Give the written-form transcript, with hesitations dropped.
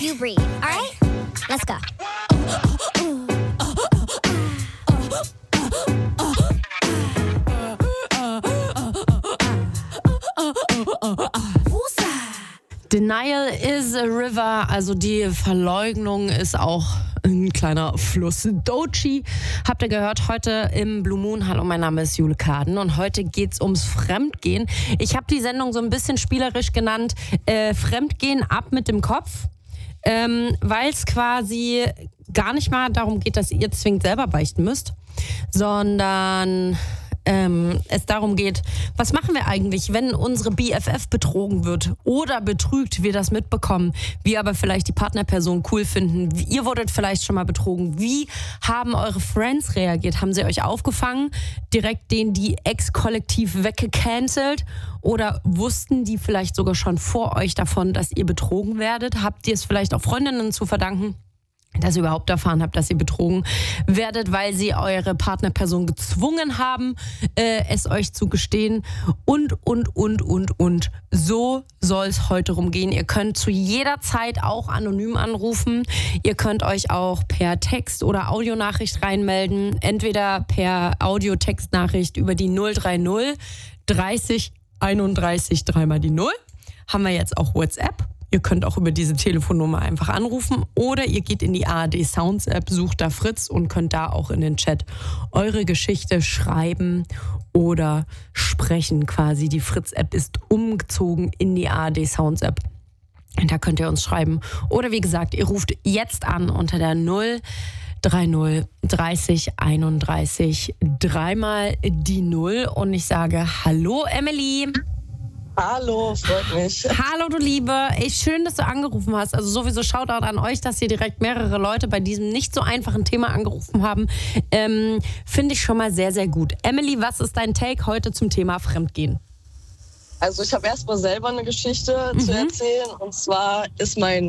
You breathe. All right? Let's go. Denial is a river, also die Verleugnung ist auch ein kleiner Fluss. Doechii habt ihr gehört heute im Blue Moon. Hallo, mein Name ist Jule Kaden und heute geht's ums Fremdgehen. Ich habe die Sendung so ein bisschen spielerisch genannt, Fremdgehen ab mit dem Kopf, weil es quasi gar nicht mal darum geht, dass ihr zwingend selber beichten müsst, sondern es darum geht, was machen wir eigentlich, wenn unsere BFF betrogen wird oder betrügt, wir das mitbekommen, wir aber vielleicht die Partnerperson cool finden, ihr wurdet vielleicht schon mal betrogen, wie haben eure Friends reagiert, haben sie euch aufgefangen, direkt die Ex-Kollektiv weggecancelt oder wussten die vielleicht sogar schon vor euch davon, dass ihr betrogen werdet, habt ihr es vielleicht auch Freundinnen zu verdanken, dass ihr überhaupt erfahren habt, dass ihr betrogen werdet, weil sie eure Partnerperson gezwungen haben, es euch zu gestehen und. So soll es heute rumgehen. Ihr könnt zu jeder Zeit auch anonym anrufen. Ihr könnt euch auch per Text- oder Audionachricht reinmelden. Entweder per Audio-Textnachricht über die 030 30 31 3 mal die 0. Haben wir jetzt auch WhatsApp. Ihr könnt auch über diese Telefonnummer einfach anrufen oder ihr geht in die ARD Sounds App, sucht da Fritz und könnt da auch in den Chat eure Geschichte schreiben oder sprechen quasi. Die Fritz App ist umgezogen in die ARD Sounds App. Da könnt ihr uns schreiben. Oder wie gesagt, ihr ruft jetzt an unter der 030 30 31 3 mal die 0 und ich sage Hallo Emily. Hallo, freut mich. Hallo, du Liebe. Schön, dass du angerufen hast. Also sowieso Shoutout an euch, dass hier direkt mehrere Leute bei diesem nicht so einfachen Thema angerufen haben. Finde ich schon mal sehr, sehr gut. Emily, was ist dein Take heute zum Thema Fremdgehen? Also ich habe erstmal selber eine Geschichte zu erzählen. Und zwar ist mein